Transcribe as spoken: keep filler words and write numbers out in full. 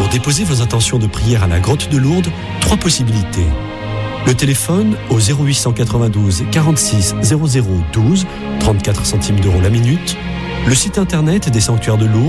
déposer vos intentions de prière à la grotte de Lourdes, trois possibilités. Le téléphone au zéro huit cent quatre-vingt-douze quarante-six zéro zéro douze, trente-quatre centimes d'euros la minute. Le site internet des sanctuaires de Lourdes,